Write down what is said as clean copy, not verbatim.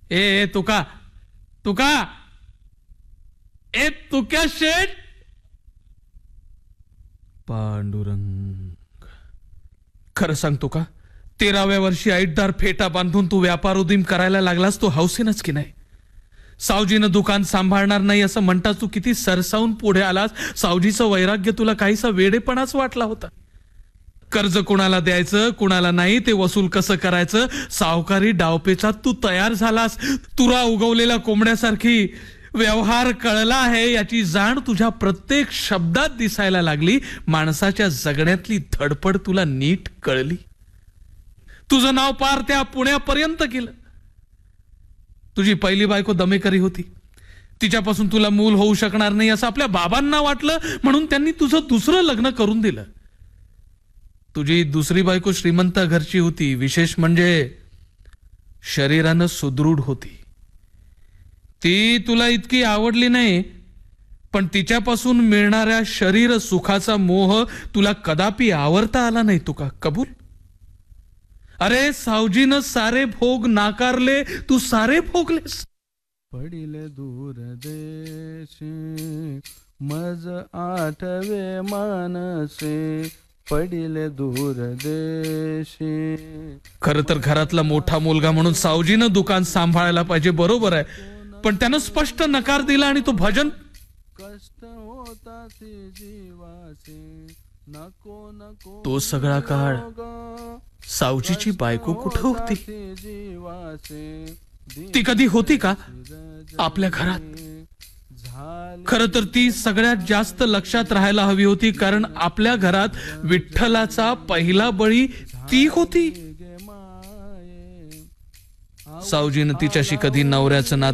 ए तुका तुका ए तुक्या शेठ. पांडुरंग, खरं सांगतो का, 13व्या वर्षी ऐटदार फेटा बांधून तू व्यापार उदीम करायला लागलास तो हौसेनच की नाही. सावजीनं दुकान सांभाळणार नाही असं म्हणताच तू किती सरसावून पुढे आलास. सावजीचं वैराग्य तुला काहीसा वेडेपणाच वाटला होता. कर्ज कुणाला द्यायचं कुणाला नाही ते वसूल कसं करायचं, सावकारी डावपेचात तू तयार झालास. तुरा उगवलेल्या कोंबड्यासारखी व्यवहार कळला आहे याची जाण तुझ्या प्रत्येक शब्दात दिसायला लागली. माणसाच्या जगण्यातली धडपड तुला नीट कळली. तुझं नाव पार त्या पुण्यापर्यंत गेलं. तुझी पहिली बायको दमेकरी होती. तिच्यापासून तुला मूल होऊ शकणार नाही असं आपल्या बाबांना वाटलं, म्हणून त्यांनी तुझं दुसरं लग्न करून दिलं. तुझी दुसरी बायको श्रीमंत घरची होती. विशेष म्हणजे शरीरानं सुदृढ होती. ती तुला इतकी आवडली नाही, पण तिच्यापासून मिळणाऱ्या शरीर सुखाचा मोह तुला कदापि आवरता आला नाही. तुका कबूल. अरे सावजीनं सारे भोग नाकारले, तू सारे भोगलेस. पडिले दूर देशे मज आठवे मानसे, पडिले दूर देशे. खर तर घरातला मोठा मुलगा म्हणून सावजीनं दुकान सांभाळायला पाहिजे, बरोबर आहे, पण त्यानं स्पष्ट नकार दिला आणि तो भजन. कष्ट होता जीवासे नको नको. तो सगळा काळ सावजीची बायको कुठं होती? ती कधी होती का आपल्या घरात? खरं तर ती सगळ्यात जास्त लक्षात राहायला हवी होती, कारण आपल्या घरात विठ्ठलाचा पहिला बळी ती होती. सावजीनं तिच्याशी कधी नवऱ्याचं नातं